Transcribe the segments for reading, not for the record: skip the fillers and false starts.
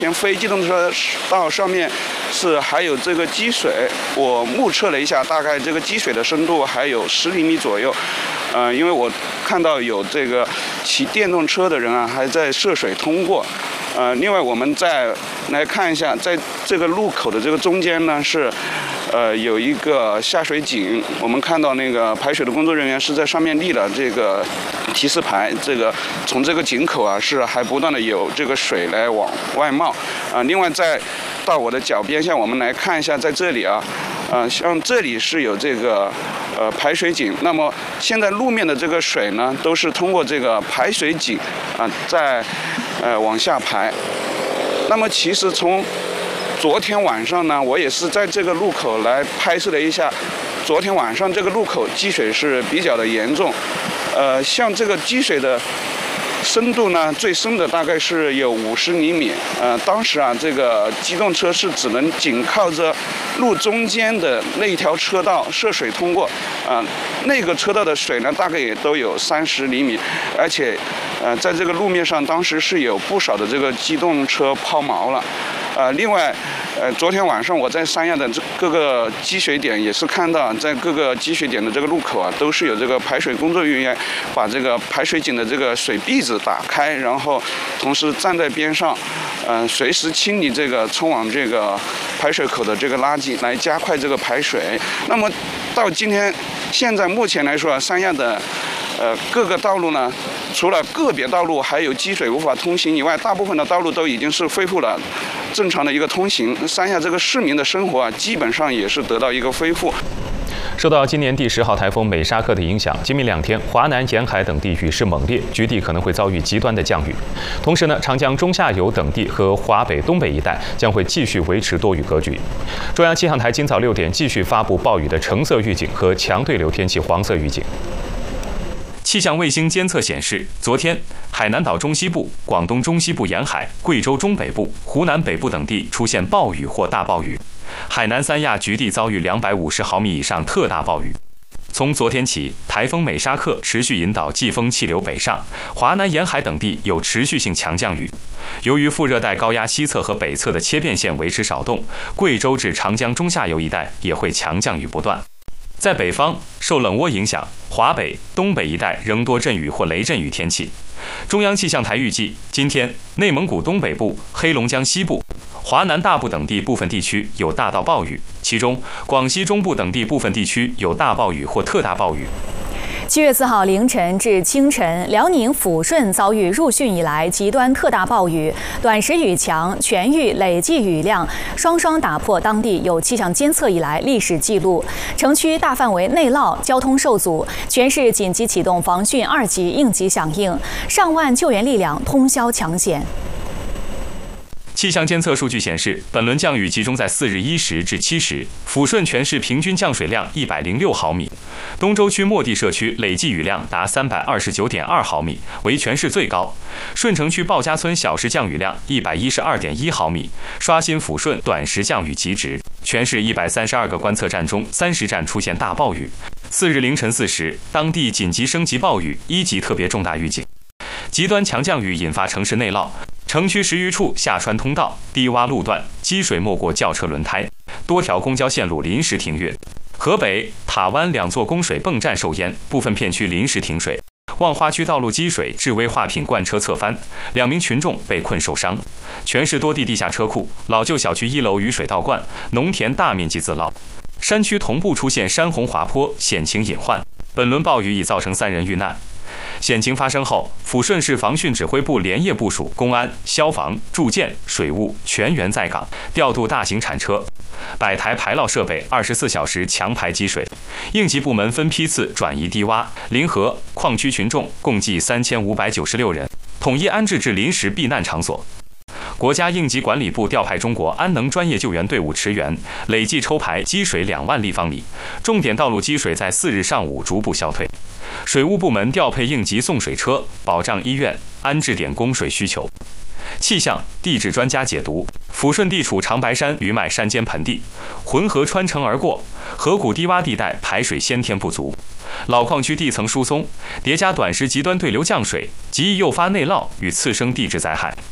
非机动车道上面还有这个积水，我目测了一下，大概这个积水的深度还有10厘米左右。因为我看到有这个骑电动车的人啊还在涉水通过。另外我们再来看一下，在这个路口的这个中间呢有一个下水井，我们看到那个排水的工作人员是在上面立了这个提示牌，从这个井口啊还不断的有这个水来往外冒。另外再到我的脚边下，我们来看一下，在这里啊，像这里是有这个排水井，那么现在路面的这个水呢，都是通过这个排水井再往下排。那么其实从昨天晚上呢，我也是在这个路口来拍摄了一下，昨天晚上这个路口积水是比较的严重，像这个积水的深度呢，最深的大概是有50厘米。当时啊，这个机动车是只能紧靠着路中间的那一条车道涉水通过。那个车道的水呢，大概也都有30厘米，而且在这个路面上，当时是有不少的这个机动车抛锚了。另外，昨天晚上我在三亚的各个积水点也是看到，在各个积水点的这个路口啊，都是有这个排水工作人员把这个排水井的这个水壁子打开，然后同时站在边上，随时清理这个冲往这个排水口的这个垃圾，来加快这个排水。那么到现在目前来说啊，三亚的各个道路呢，除了个别道路还有积水无法通行以外，大部分的道路都已经是恢复了正常的一个通行。三亚这个市民的生活啊，基本上也是得到一个恢复。 受到今年第10号台风美沙克的影响，今明2天，华南沿海等地雨势猛烈，局地可能会遭遇极端的降雨。同时呢，长江中下游等地和华北、东北一带将会继续维持多雨格局。中央气象台今早6点继续发布暴雨的橙色预警和强对流天气黄色预警。气象卫星监测显示，昨天海南岛中西部、广东中西部沿海、贵州中北部、湖南北部等地出现暴雨或大暴雨，海南三亚局地遭遇250毫米以上特大暴雨。从昨天起，台风美沙克持续引导季风气流北上，华南沿海等地有持续性强降雨。由于副热带高压西侧和北侧的切变线维持少动，贵州至长江中下游一带也会强降雨不断。在北方，受冷涡影响，华北、东北一带仍多阵雨或雷阵雨天气。中央气象台预计，今天内蒙古东北部、黑龙江西部、华南大部等地部分地区有大到暴雨，其中广西中部等地部分地区有大暴雨或特大暴雨。 7月4号凌晨至清晨，辽宁抚顺遭遇入汛以来极端特大暴雨，短时雨强，全域累计雨量双双打破当地有气象监测以来历史记录，城区大范围内涝，交通受阻，全市紧急启动防汛2级应急响应，上万救援力量通宵抢险。 气象监测数据显示，本轮降雨集中在4日1时至7时，抚顺全市平均降水量106毫米，东洲区莫地社区累计雨量达329.2毫米，为全市最高。顺城区鲍家村小时降雨量112.1毫米，刷新抚顺短时降雨极值。全市132个观测站中，30站出现大暴雨。4日凌晨4时，当地紧急升级暴雨1级特别重大预警。极端强降雨引发城市内涝，城区10余处下穿通道、低洼路段积水没过轿车轮胎，多条公交线路临时停运。河北塔湾2座供水泵站受淹，部分片区临时停水。望花区道路积水致危化品罐车侧翻，2名群众被困受伤。全市多地地下车库、老旧小区1楼雨水倒灌，农田大面积自涝。山区同步出现山洪滑坡，险情隐患。本轮暴雨已造成3人遇难。险情发生后，抚顺市防汛指挥部连夜部署公安、消防、住建、水务全员在岗，调度大型铲车、100台排涝设备，24小时强排积水。应急部门分批次转移低洼、临河、矿区群众共计3596人，统一安置至临时避难场所。国家应急管理部调派中国安能专业救援队伍驰援，累计抽排积水2万立方米，重点道路积水在4日上午逐步消退。水务部门调配应急送水车，保障医院安置点供水需求。气象地质专家解读，抚顺地处长白山余脉山间盆地，浑河穿城而过，河谷低洼地带排水先天不足，老矿区地层疏松，叠加短时极端对流降水，极易诱发内涝与次生地质灾害。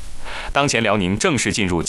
当前辽宁正式进入